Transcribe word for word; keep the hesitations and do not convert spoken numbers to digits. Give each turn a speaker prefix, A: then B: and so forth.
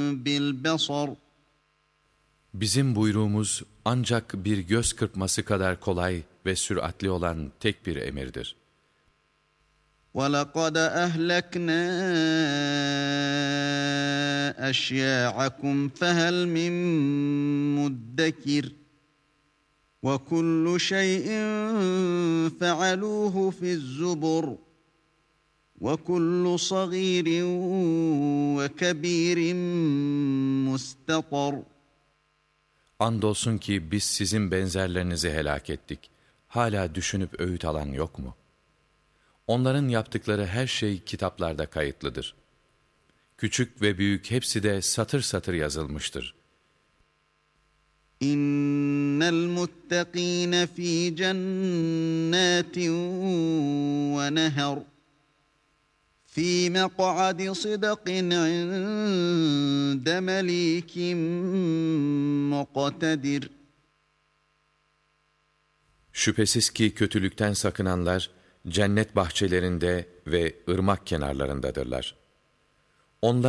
A: بالبصر
B: Bizim buyruğumuz ancak bir göz kırpması kadar kolay ve süratli olan tek bir emirdir.
A: وَلَقَدْ أَهْلَكْنَا أَشْيَاعَكُمْ فَهَلْ مِن مُّدَّكِرٍ وَكُلُّ شَيْءٍ فَعَلُوهُ فِي الزُّبُرِ وَكُلُّ صَغِيرٍ وَكَبِيرٍ مُسْتَطَرٍ
B: Andolsun ki biz sizin benzerlerinizi helak ettik. Hala düşünüp öğüt alan yok mu? Onların yaptıkları her şey kitaplarda kayıtlıdır. Küçük ve büyük hepsi de satır satır yazılmıştır.
A: İnnel muttakîne fî cennâtin ve neher fî meq'adi sıdkın inde melîkin muqtedir.
B: Şüphesiz ki kötülükten sakınanlar cennet bahçelerinde ve ırmak kenarlarındadırlar. Onlar